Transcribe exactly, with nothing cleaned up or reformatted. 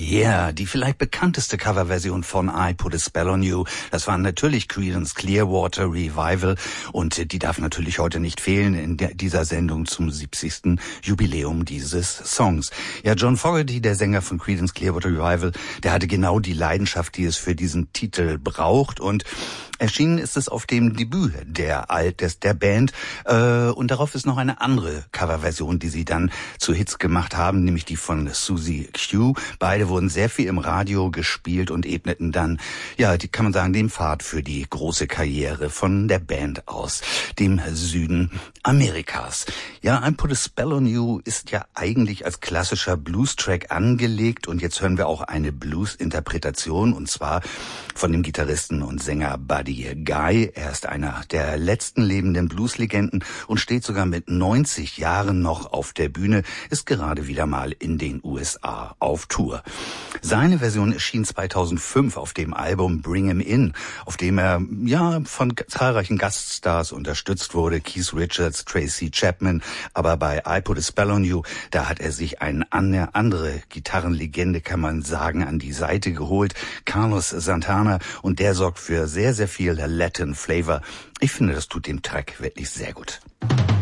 Ja, die vielleicht bekannteste Coverversion von I Put a Spell on You, das war natürlich Creedence Clearwater Revival und die darf natürlich heute nicht fehlen in der, dieser Sendung zum siebzigsten Jubiläum dieses Songs. Ja, John Fogerty, der Sänger von Creedence Clearwater Revival, der hatte genau die Leidenschaft, die es für diesen Titel braucht, und erschienen ist es auf dem Debüt der Alt des der Band äh, und darauf ist noch eine andere Coverversion, die sie dann zu Hits gemacht haben, nämlich die von Susie Q. Beide wurden sehr viel im Radio gespielt und ebneten dann, ja, die kann man sagen, den Pfad für die große Karriere von der Band aus dem Süden Amerikas. Ja, I Put a Spell on You ist ja eigentlich als klassischer Blues-Track angelegt und jetzt hören wir auch eine Blues-Interpretation und zwar von dem Gitarristen und Sänger Buddy Guy. Er ist einer der letzten lebenden Blues-Legenden und steht sogar mit neunzig Jahren noch auf der Bühne, ist gerade wieder mal in den U S A auf Tour. Seine Version erschien zweitausendfünf auf dem Album Bring Him In, auf dem er ja von zahlreichen Gaststars unterstützt wurde, Keith Richards, Tracy Chapman, aber bei I Put a Spell on You, da hat er sich eine andere Gitarrenlegende, kann man sagen, an die Seite geholt, Carlos Santana, und der sorgt für sehr, sehr viel Latin Flavor. Ich finde, das tut dem Track wirklich sehr gut.